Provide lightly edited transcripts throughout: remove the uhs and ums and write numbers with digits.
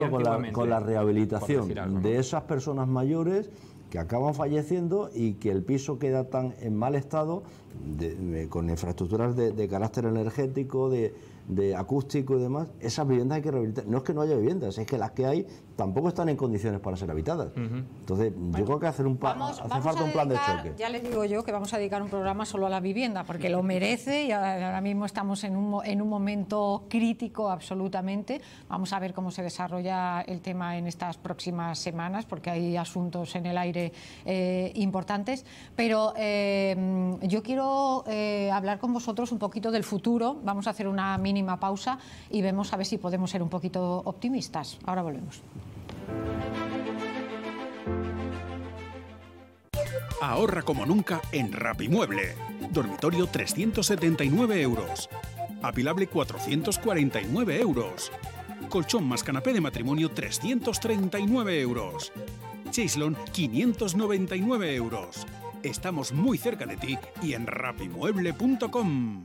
con la rehabilitación de esas personas mayores que acaban falleciendo y que el piso queda tan en mal estado, con infraestructuras de carácter energético, de acústico y demás. Esas viviendas hay que rehabilitar. No es que no haya viviendas, es que las que hay tampoco están en condiciones para ser habitadas. Entonces, yo creo que hace falta un plan de choque. Ya les digo yo que vamos a dedicar un programa solo a la vivienda, porque lo merece y ahora mismo estamos en un momento crítico absolutamente. Vamos a ver cómo se desarrolla el tema en estas próximas semanas, porque hay asuntos en el aire importantes. Pero yo quiero hablar con vosotros un poquito del futuro. Vamos a hacer una mínima pausa y vemos a ver si podemos ser un poquito optimistas. Ahora volvemos. Ahorra como nunca en Rapimueble. Dormitorio 379 euros. Apilable 449 euros. Colchón más canapé de matrimonio 339 euros. Chaislon 599 euros. Estamos muy cerca de ti y en rapimueble.com.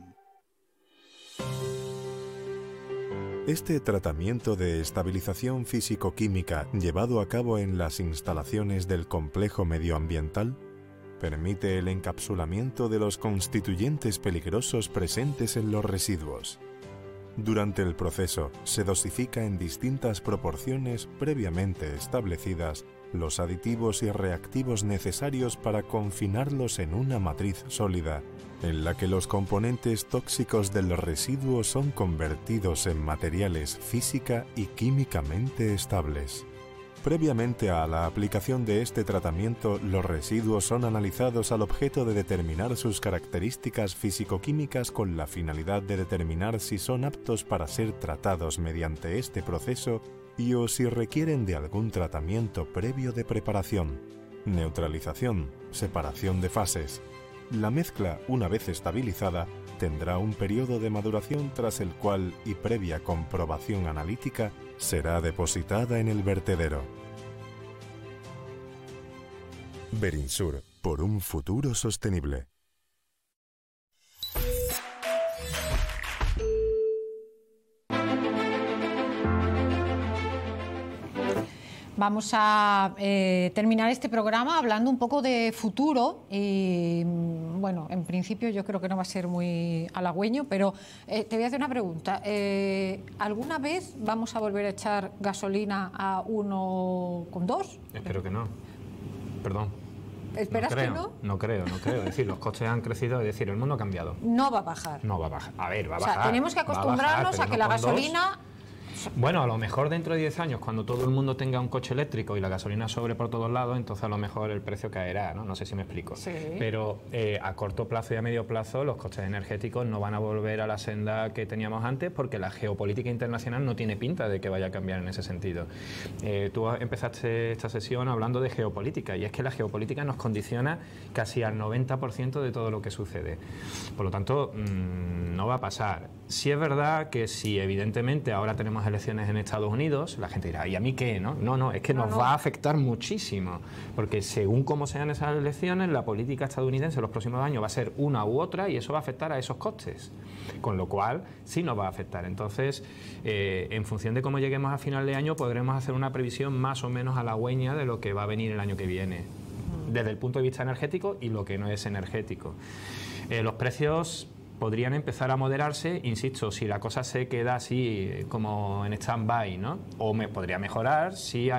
Este tratamiento de estabilización físico-química llevado a cabo en las instalaciones del complejo medioambiental permite el encapsulamiento de los constituyentes peligrosos presentes en los residuos. Durante el proceso se dosifica en distintas proporciones previamente establecidas los aditivos y reactivos necesarios para confinarlos en una matriz sólida, en la que los componentes tóxicos del residuo son convertidos en materiales física y químicamente estables. Previamente a la aplicación de este tratamiento, los residuos son analizados al objeto de determinar sus características físico-químicas con la finalidad de determinar si son aptos para ser tratados mediante este proceso y o si requieren de algún tratamiento previo de preparación, neutralización, separación de fases. La mezcla, una vez estabilizada, tendrá un periodo de maduración tras el cual, y previa comprobación analítica, será depositada en el vertedero. Berinsur, por un futuro sostenible. Vamos a terminar este programa hablando un poco de futuro y, bueno, en principio yo creo que no va a ser muy halagüeño, pero te voy a hacer una pregunta. ¿Alguna vez vamos a volver a echar gasolina a 1,2? Espero que no. Perdón. ¿Esperas que no? No creo. Es decir, los costes han crecido, es decir, el mundo ha cambiado. No va a bajar. No va a bajar. A ver, va a bajar. O sea, tenemos que acostumbrarnos a que la gasolina... Bueno, a lo mejor dentro de 10 años, cuando todo el mundo tenga un coche eléctrico y la gasolina sobre por todos lados, entonces a lo mejor el precio caerá, ¿no? No sé si me explico. Sí. Pero a corto plazo y a medio plazo los costes energéticos no van a volver a la senda que teníamos antes, porque la geopolítica internacional no tiene pinta de que vaya a cambiar en ese sentido. Tú empezaste esta sesión hablando de geopolítica, y es que la geopolítica nos condiciona casi al 90% de todo lo que sucede. Por lo tanto, no va a pasar. Sí es verdad que si evidentemente ahora tenemos elecciones en Estados Unidos, la gente dirá, ¿y a mí qué? No, es que nos va a afectar muchísimo, porque según cómo sean esas elecciones, la política estadounidense en los próximos años va a ser una u otra y eso va a afectar a esos costes, con lo cual sí nos va a afectar. Entonces, en función de cómo lleguemos a final de año, podremos hacer una previsión más o menos halagüeña de lo que va a venir el año que viene, desde el punto de vista energético y lo que no es energético. Los precios podrían empezar a moderarse, insisto, si la cosa se queda así como en stand-by, ¿no? O podría mejorar si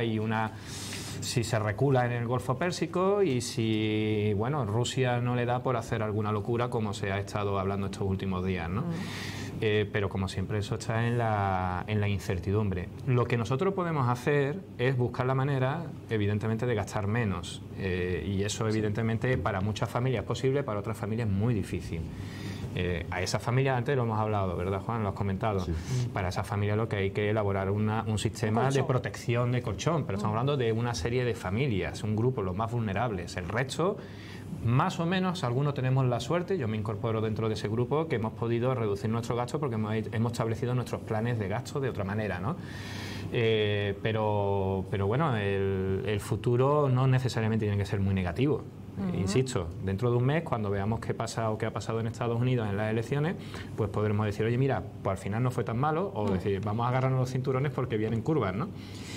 se recula en el Golfo Pérsico y si, bueno, Rusia no le da por hacer alguna locura como se ha estado hablando estos últimos días, ¿no? Pero como siempre eso está en la incertidumbre. Lo que nosotros podemos hacer es buscar la manera, evidentemente, de gastar menos, y eso evidentemente para muchas familias es posible, para otras familias es muy difícil. A esas familias, antes lo hemos hablado, ¿verdad, Juan? Lo has comentado. Sí. Para esas familias lo que hay que elaborar un sistema de protección de colchón, pero estamos hablando de una serie de familias, un grupo, los más vulnerables. El resto, más o menos, algunos tenemos la suerte, yo me incorporo dentro de ese grupo, que hemos podido reducir nuestro gasto porque hemos establecido nuestros planes de gasto de otra manera, ¿no? Pero bueno, el futuro no necesariamente tiene que ser muy negativo. Insisto, dentro de un mes, cuando veamos qué pasa o qué ha pasado en Estados Unidos en las elecciones, pues podremos decir, oye, mira, pues al final no fue tan malo, o decir, vamos a agarrarnos los cinturones porque vienen curvas, ¿no?